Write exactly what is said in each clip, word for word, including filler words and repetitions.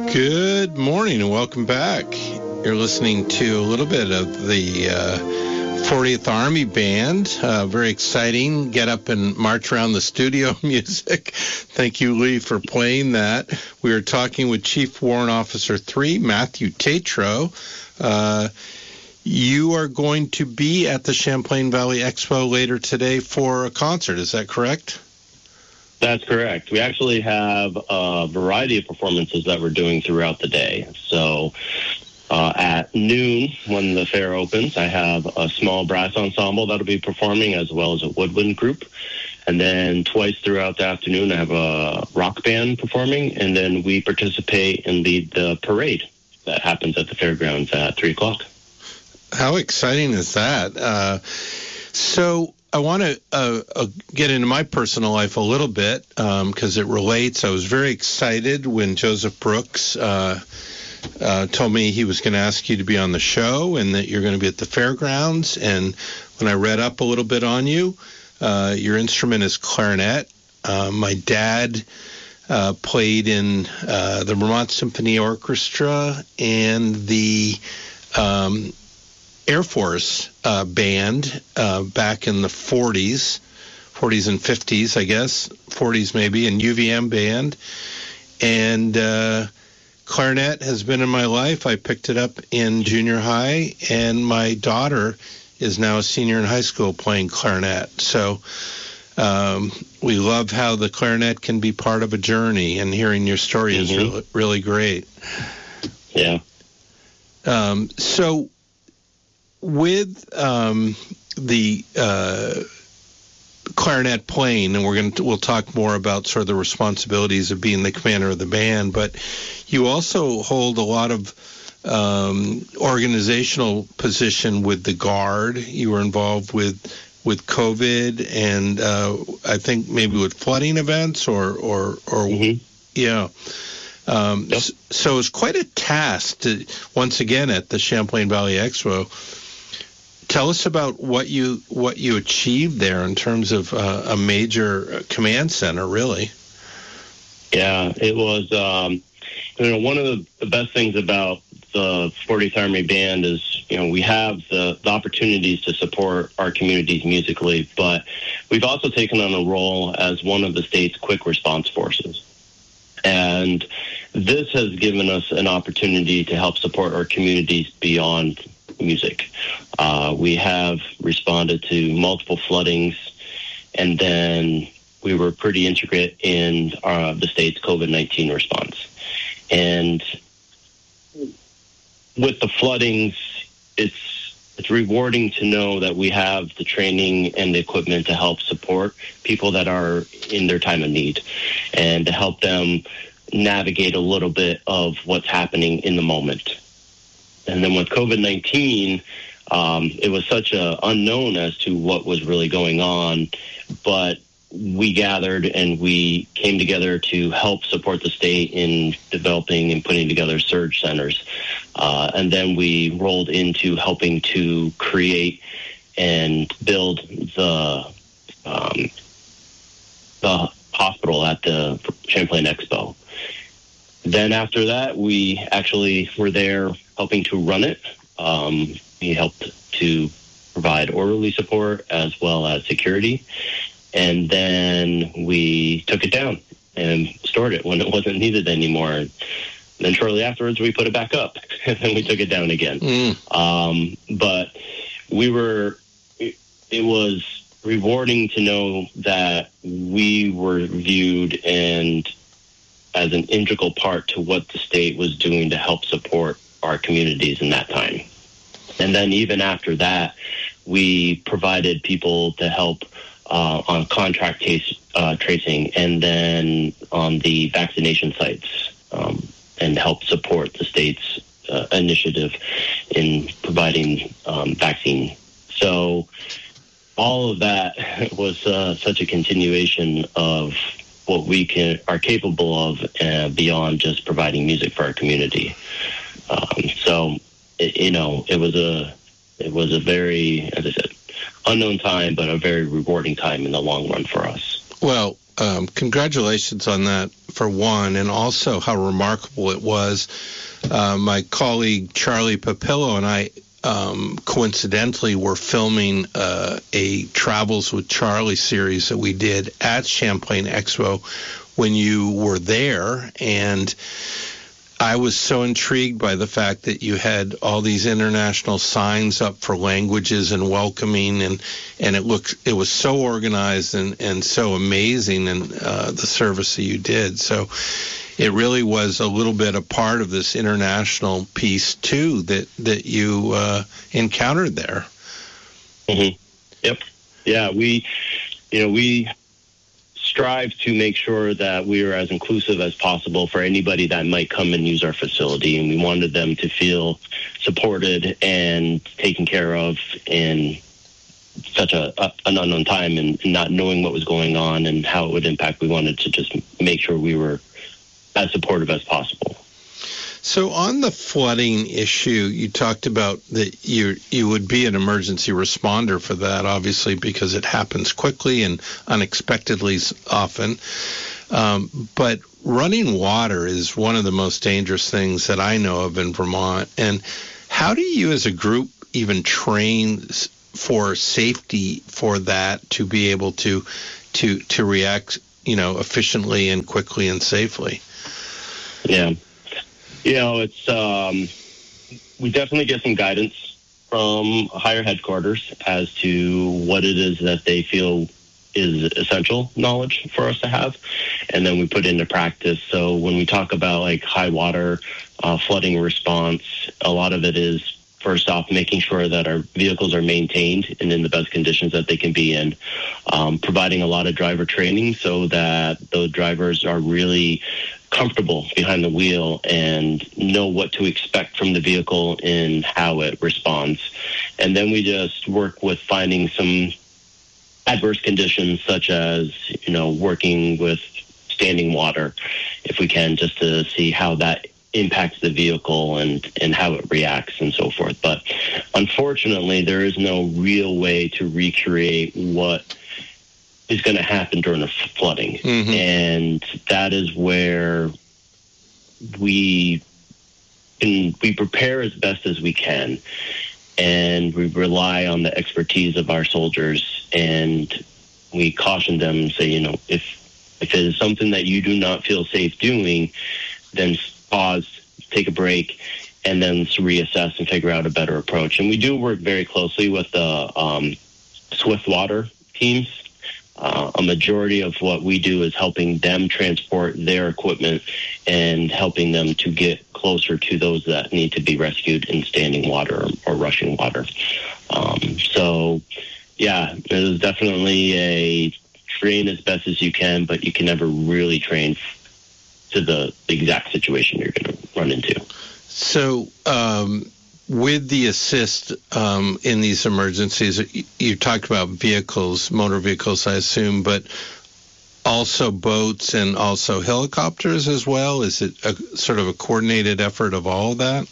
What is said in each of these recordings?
Good morning and welcome back. You're listening to a little bit of the uh, fortieth Army Band. Uh, very exciting. Get up and march around the studio music. Thank you, Lee, for playing that. We are talking with Chief Warrant Officer three, Matthew Tatro. Uh, you are going to be at the Champlain Valley Expo later today for a concert. Is that correct? That's correct. We actually have a variety of performances that we're doing throughout the day. So uh, at noon, when the fair opens, I have a small brass ensemble that'll be performing, as well as a woodwind group. And then twice throughout the afternoon, I have a rock band performing, and then we participate and lead the parade that happens at the fairgrounds at three o'clock. How exciting is that? Uh, so... I want to uh, uh, get into my personal life a little bit because um, it relates. I was very excited when Joseph Brooks uh, uh, told me he was going to ask you to be on the show and that you're going to be at the fairgrounds. And when I read up a little bit on you, uh, your instrument is clarinet. Uh, my dad uh, played in uh, the Vermont Symphony Orchestra and the um, Air Force uh, band uh, back in the forties, forties and fifties, I guess, forties maybe, and U V M band. And uh, clarinet has been in my life. I picked it up in junior high, and my daughter is now a senior in high school playing clarinet. So um, we love how the clarinet can be part of a journey, and hearing your story mm-hmm. is really, really great. Yeah. Um, so... With um, the uh, clarinet playing, and we're going to we'll talk more about sort of the responsibilities of being the commander of the band, but you also hold a lot of um, organizational position with the Guard. You were involved with with COVID, and uh, I think maybe with flooding events, or or or mm-hmm. yeah. Um, yep. So it's quite a task to once again at the Champlain Valley Expo. Tell us about what you what you achieved there in terms of uh, a major command center, really. Yeah, it was. Um, you know, one of the, the best things about the fortieth Army Band is, you know, we have the, the opportunities to support our communities musically, but we've also taken on a role as one of the state's quick response forces. And this has given us an opportunity to help support our communities beyond music. Uh, we have responded to multiple floodings, and then we were pretty intricate in uh, the state's COVID nineteen response. And with the floodings, it's it's rewarding to know that we have the training and the equipment to help support people that are in their time of need, and to help them navigate a little bit of what's happening in the moment. And then with COVID nineteen, um, it was such a unknown as to what was really going on, but we gathered and we came together to help support the state in developing and putting together surge centers. Uh, and then we rolled into helping to create and build the um, the hospital at the Champlain Expo. Then after that, we actually were there helping to run it. Um, we helped to provide orderly support as well as security. And then we took it down and stored it when it wasn't needed anymore. And then shortly afterwards, we put it back up, and then we took it down again. Mm. Um, but we were, it, it was rewarding to know that we were viewed and as an integral part to what the state was doing to help support our communities in that time. And then even after that, we provided people to help uh, on contract case, uh, tracing, and then on the vaccination sites, um, and help support the state's uh, initiative in providing um, vaccine. So all of that was uh, such a continuation of what we can are capable of uh, beyond just providing music for our community. Um, so, it, you know, it was a it was a very, as I said, unknown time, but a very rewarding time in the long run for us. Well, um, congratulations on that, for one, and also how remarkable it was. Uh, my colleague Charlie Papillo and I um, coincidentally were filming uh, a Travels with Charlie series that we did at Champlain Expo when you were there, and I was so intrigued by the fact that you had all these international signs up for languages and welcoming, and, and it looked, it was so organized and, and so amazing in uh, the service that you did. So it really was a little bit a part of this international piece too that, that you uh, encountered there. Mm-hmm. Yep. Yeah, we, you know, we strive to make sure that we are as inclusive as possible for anybody that might come and use our facility. And we wanted them to feel supported and taken care of in such a, a an unknown time, and not knowing what was going on and how it would impact. We wanted to just make sure we were as supportive as possible. So on the flooding issue, you talked about that you you would be an emergency responder for that, obviously, because it happens quickly and unexpectedly often. Um, but running water is one of the most dangerous things that I know of in Vermont. And how do you as a group even train for safety for that, to be able to to to react, you know, efficiently and quickly and safely? Yeah. You know, it's um, we definitely get some guidance from higher headquarters as to what it is that they feel is essential knowledge for us to have, and then we put into practice. So when we talk about like high water, uh, flooding response, a lot of it is first off making sure that our vehicles are maintained and in the best conditions that they can be in, um, providing a lot of driver training so that the drivers are really comfortable behind the wheel and know what to expect from the vehicle and how it responds. And then we just work with finding some adverse conditions, such as, you know, working with standing water, if we can, just to see how that impacts the vehicle and, and how it reacts and so forth. But unfortunately, there is no real way to recreate what is going to happen during the flooding. Mm-hmm. And that is where we can, we prepare as best as we can, and we rely on the expertise of our soldiers, and we caution them and say, you know, if, if it is something that you do not feel safe doing, then pause, take a break, and then reassess and figure out a better approach. And we do work very closely with the um, Swiftwater teams. Uh, a majority of what we do is helping them transport their equipment and helping them to get closer to those that need to be rescued in standing water or, or rushing water. Um, so, yeah, it is definitely a train as best as you can, but you can never really train to the exact situation you're going to run into. So, um, with the assist um, in these emergencies, you, you talked about vehicles, motor vehicles, I assume, but also boats and also helicopters as well? Is it a sort of a coordinated effort of all of that?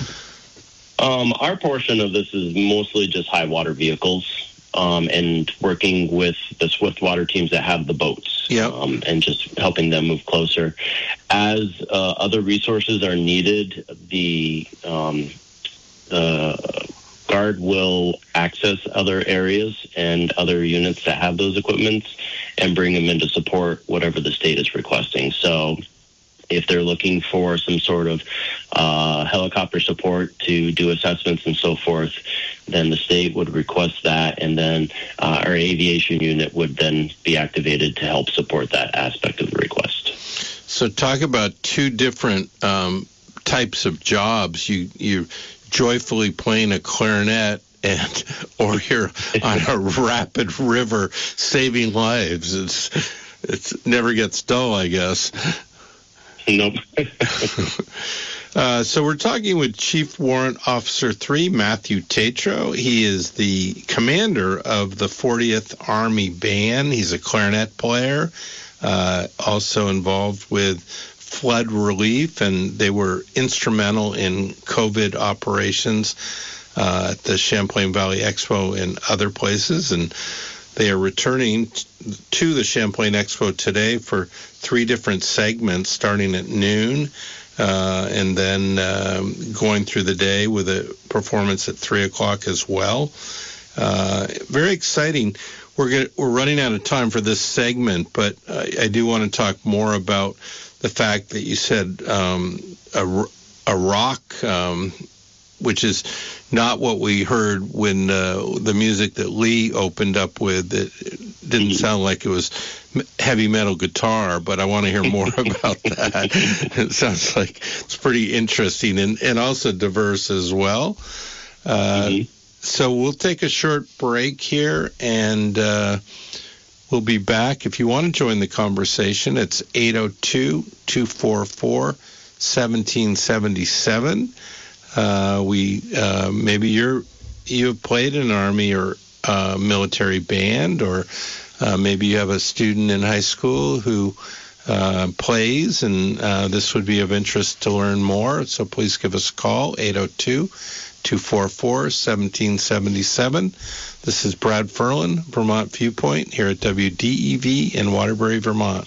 Um, our portion of this is mostly just high water vehicles, um, and working with the Swiftwater teams that have the boats, yep. um, and just helping them move closer. As uh, other resources are needed, the um, the Guard will access other areas and other units that have those equipments and bring them in to support whatever the state is requesting. So if they're looking for some sort of uh, helicopter support to do assessments and so forth, then the state would request that, and then uh, our aviation unit would then be activated to help support that aspect of the request. So talk about two different um, types of jobs. You you joyfully playing a clarinet, and or you're on a rapid river saving lives. It's it's never gets dull, I guess. Nope. uh, so we're talking with Chief Warrant Officer three, Matthew Tatro. He is the commander of the fortieth Army Band. He's a clarinet player, uh, also involved with flood relief, and they were instrumental in COVID operations uh, at the Champlain Valley Expo and other places. And they are returning t- to the Champlain Expo today for three different segments starting at noon uh, and then um, going through the day with a performance at three o'clock as well. Uh, very exciting. We're get, we're running out of time for this segment, but I, I do want to talk more about the fact that you said um, a, a rock, um, which is not what we heard when uh, the music that Lee opened up with. It didn't sound like it was heavy metal guitar, but I want to hear more about that. It sounds like it's pretty interesting and, and also diverse as well. Uh, mm-hmm. So we'll take a short break here, and uh, we'll be back. If you want to join the conversation, it's eight oh two, two four four, one seven seven seven. Uh, we uh, maybe you're you have played in an Army or uh, military band, or uh, maybe you have a student in high school who uh, plays, and uh, this would be of interest to learn more. So please give us a call, eight oh two, two four four, one seven seven seven. This is Brad Ferlin, Vermont Viewpoint, here at W D E V in Waterbury, Vermont.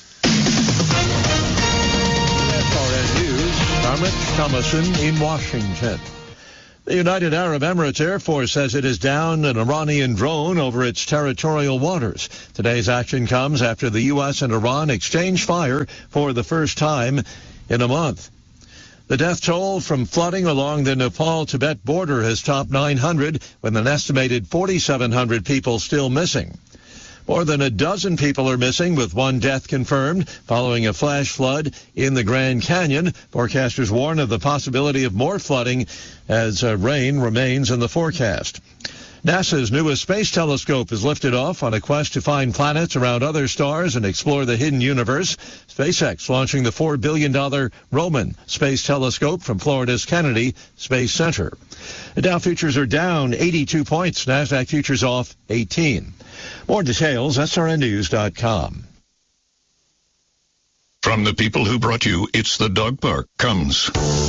Rich Thomason in Washington. The United Arab Emirates Air Force says it has downed an Iranian drone over its territorial waters. Today's action comes after the U S and Iran exchanged fire for the first time in a month. The death toll from flooding along the Nepal-Tibet border has topped nine hundred, with an estimated forty-seven hundred people still missing. More than a dozen people are missing, with one death confirmed following a flash flood in the Grand Canyon. Forecasters warn of the possibility of more flooding as uh, rain remains in the forecast. NASA's newest space telescope is lifted off on a quest to find planets around other stars and explore the hidden universe. SpaceX launching the four billion dollars Roman Space Telescope from Florida's Kennedy Space Center. The Dow futures are down eighty-two points. NASDAQ futures off eighteen. More details, S R N news dot com. From the people who brought you It's the Dog Park comes